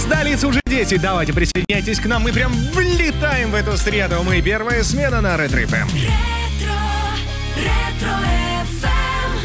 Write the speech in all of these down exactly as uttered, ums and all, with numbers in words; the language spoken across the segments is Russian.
столице уже десять. Давайте присоединяйтесь к нам. Мы прям влетаем в эту среду. Мы первая смена на Ретро эф эм. Ретро, Ретро эф эм.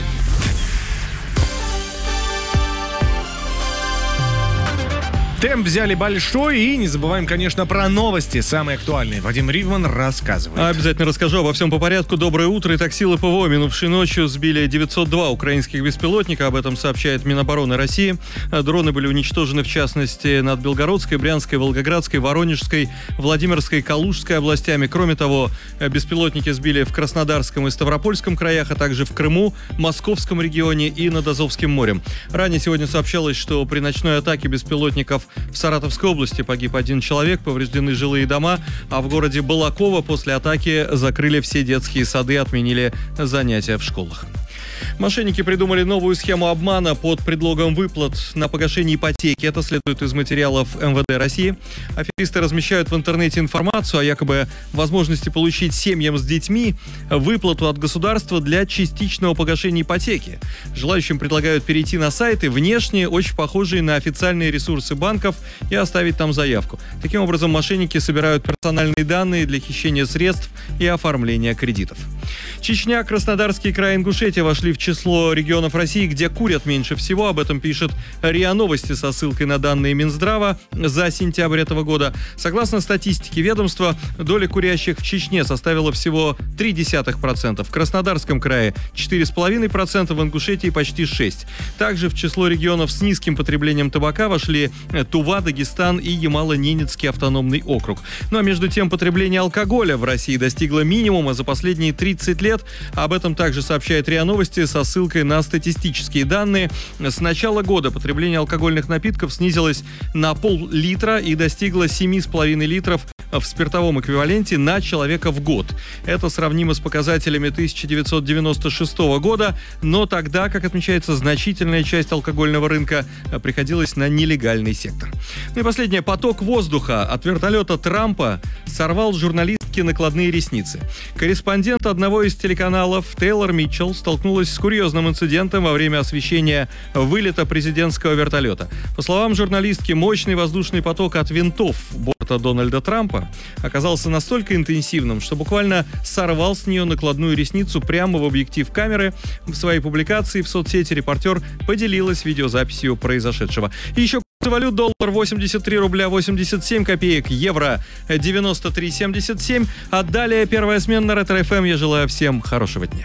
Темп взяли большой, и не забываем, конечно, про новости, самые актуальные. Вадим Ривман рассказывает. Обязательно расскажу обо всем по порядку. Доброе утро. Итак, силы ПВО минувшей ночью сбили девятьсот два украинских беспилотника. Об этом сообщает Минобороны России. Дроны были уничтожены, в частности, над Белгородской, Брянской, Волгоградской, Воронежской, Владимирской, Калужской областями. Кроме того, беспилотники сбили в Краснодарском и Ставропольском краях, а также в Крыму, Московском регионе и над Азовским морем. Ранее сегодня сообщалось, что при ночной атаке беспилотников в Саратовской области погиб один человек, повреждены жилые дома, а в городе Балаково после атаки закрыли все детские сады, отменили занятия в школах. Мошенники придумали новую схему обмана под предлогом выплат на погашение ипотеки. Это следует из материалов эм вэ дэ России. Аферисты размещают в интернете информацию о якобы возможности получить семьям с детьми выплату от государства для частичного погашения ипотеки. Желающим предлагают перейти на сайты, внешне очень похожие на официальные ресурсы банков, и оставить там заявку. Таким образом, мошенники собирают персональные данные для хищения средств и оформления кредитов. Чечня, Краснодарский край, Ингушетия вошли в число регионов России, где курят меньше всего. Об этом пишет РИА Новости со ссылкой на данные Минздрава за сентябрь этого года. Согласно статистике ведомства, доля курящих в Чечне составила всего ноль целых три десятых процента, в Краснодарском крае четыре целых пять десятых процента, в Ингушетии почти шесть процентов. Также в число регионов с низким потреблением табака вошли Тува, Дагестан и Ямало-Ненецкий автономный округ. Ну а между тем, потребление алкоголя в России достигло минимума за последние тридцать лет. Об этом также сообщает РИА Новости со ссылкой на статистические данные. С начала года потребление алкогольных напитков снизилось на пол-литра и достигло семь целых пять десятых литров в спиртовом эквиваленте на человека в год. Это сравнимо с показателями тысяча девятьсот девяносто шестого года, но тогда, как отмечается, значительная часть алкогольного рынка приходилась на нелегальный сектор. Ну и последнее. Поток воздуха от вертолета Трампа сорвал журналистки накладные ресницы. Корреспондент одного из телеканалов Тейлор Митчелл столкнулась с курьезным инцидентом во время освещения вылета президентского вертолета. По словам журналистки, мощный воздушный поток от винтов борта Дональда Трампа оказался настолько интенсивным, что буквально сорвал с нее накладную ресницу прямо в объектив камеры. В своей публикации в соцсети репортер поделилась видеозаписью произошедшего. И еще валют: доллар восемьдесят три рубля восемьдесят семь копеек, евро девяносто три семьдесят семь. А далее первая смена на Ретро эф эм. Я желаю всем хорошего дня.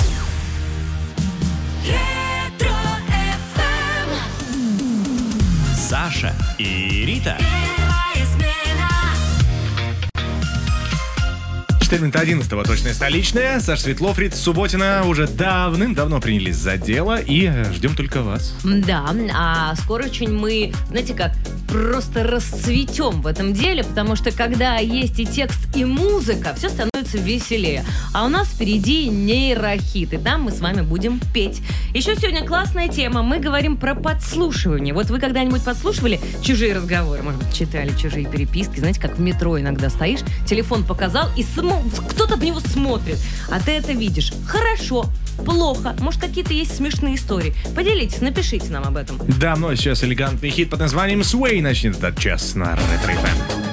Ретро эф эм. Саша и Рита. Первая смена. четыре минуты одиннадцатого, точная столичная. Саша Светлов, Рита Субботина уже давным-давно принялись за дело, и ждем только вас. Да, а скоро очень мы, знаете как, просто расцветем в этом деле, потому что когда есть и текст, и музыка, все становится веселее. А у нас впереди нейрохит, и там мы с вами будем петь. Еще сегодня классная тема, мы говорим про подслушивание. Вот вы когда-нибудь подслушивали чужие разговоры, может быть, читали чужие переписки, знаете, как в метро иногда стоишь, телефон показал, и само... кто-то в него смотрит, а ты это видишь. Хорошо, плохо, может, какие-то есть смешные истории. Поделитесь, напишите нам об этом. Да, ну а сейчас элегантный хит под названием «Sway» начнет этот час на Ретро эф эм.